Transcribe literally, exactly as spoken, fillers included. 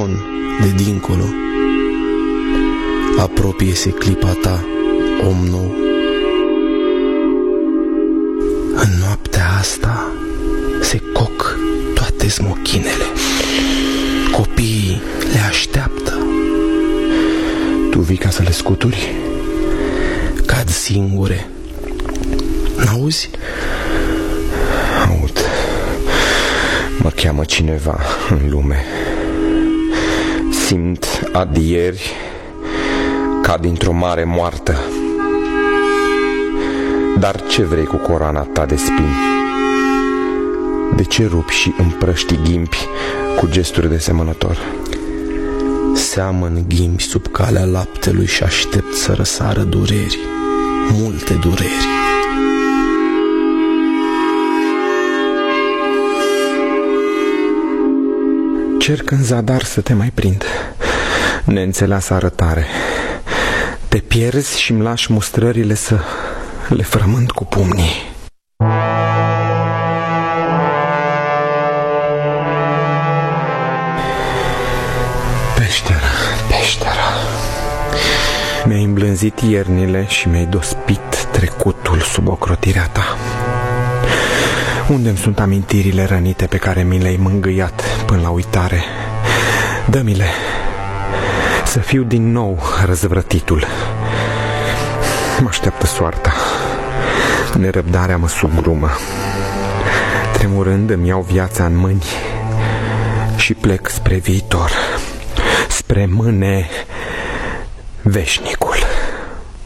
son de dincolo. Apropie-se clipa ta, om nou. În noaptea asta se coc toate smochinele. Copiii le așteaptă. Tu vii ca să le scuturi? Cad singure. N-auzi? Aud. Mă cheamă cineva în lume. Simt adieri ca dintr-o mare moartă. Dar ce vrei cu coroana ta de spini? De ce rupi și împrăști ghimpi cu gesturi de semănător? Seamăn ghimbi sub calea laptelui și aștept să răsară dureri, multe dureri. Cerc în zadar să te mai prind, neînțeleasă arătare. Te pierzi și-mi lași mustrările să le frământ cu pumnii. Peștera, peștera. Mi-ai îmblânzit iernile și mi-ai dospit trecutul sub ocrotirea ta. Unde-mi sunt amintirile rănite pe care mi le-ai mângâiat până la uitare? Dă-mi-le, să fiu din nou răzvrătitul. Mă așteaptă soarta, nerăbdarea mă sugrumă. Tremurând îmi iau viața în mâini și plec spre viitor, spre mâne veșnicul.